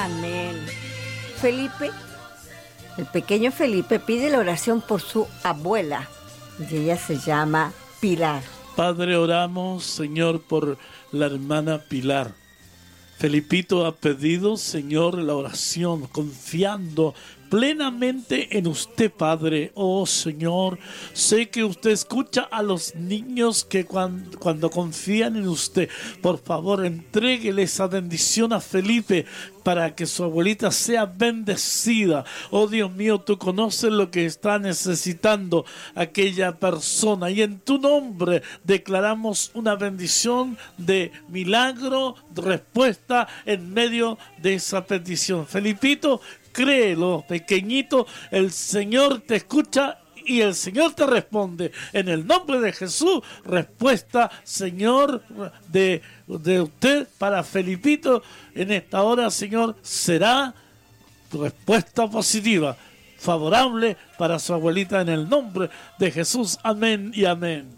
Amén. Felipe, el pequeño Felipe pide la oración por su abuela y ella se llama Pilar. Padre, oramos, Señor, por la hermana Pilar. Felipito ha pedido, Señor, la oración, confiando plenamente en usted, Padre. Oh, Señor, sé que usted escucha a los niños que cuando confían en usted. Por favor, entréguele esa bendición a Felipe para que su abuelita sea bendecida. Oh, Dios mío, tú conoces lo que está necesitando aquella persona. Y en tu nombre declaramos una bendición de milagro, de respuesta en medio de esa petición. Felipito, créelo, pequeñito, el Señor te escucha y el Señor te responde. En el nombre de Jesús, respuesta, Señor, de usted para Felipito en esta hora, Señor, será respuesta positiva, favorable para su abuelita en el nombre de Jesús. Amén y amén.